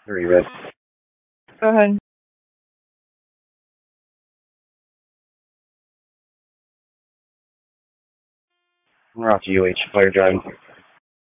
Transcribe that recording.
Are you ready? Go ahead. We're off UH, fire driving.